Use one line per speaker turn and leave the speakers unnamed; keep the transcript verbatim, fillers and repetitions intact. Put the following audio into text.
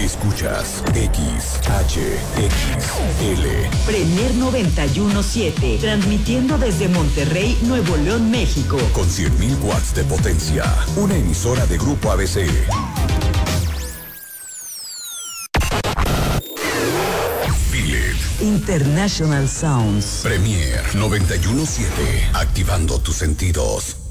Escuchas X H X L.
Premier noventa y uno punto siete, transmitiendo desde Monterrey, Nuevo León, México.
Con cien mil watts de potencia. Una emisora de Grupo A B C.
International Sounds.
Premier noventa y uno punto siete. Activando tus sentidos.